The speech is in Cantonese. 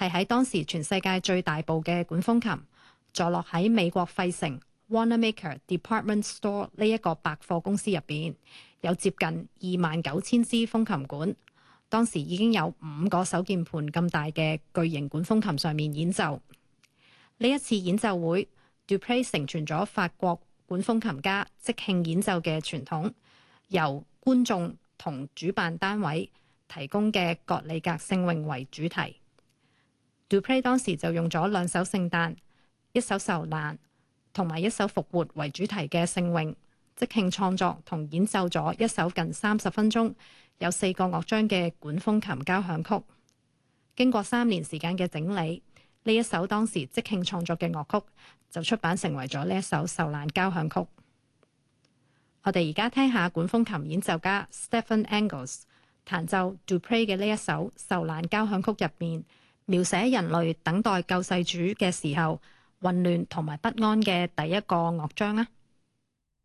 係喺當時全世界最大部嘅管風琴，坐落喺美國費城 Wanamaker Department Store 呢一個百貨公司入邊，有接近29,000支風琴管。當時已經有5個手鍵盤咁大嘅巨型管風琴上面演奏。呢一次演奏會 Dupre 承傳咗法國管風琴家即興演奏嘅傳統，由觀眾同主辦單位提供嘅葛里格聖詠為主題。Dupre 當時就用咗2首聖誕、1首受難同埋1首復活為主題嘅聖詠，即興創作同演奏咗一首近30分鐘、有4個樂章嘅管風琴交響曲。經過3年時間嘅整理，呢一首當時即興創作嘅樂曲就出版成為咗呢一首受難交響曲。我哋而家聽下管風琴演奏家 Stephen Engels 彈奏 Dupre 嘅呢一首受難交響曲入面，描寫人類等待救世主嘅時候混亂同埋不安嘅第一個樂章啊！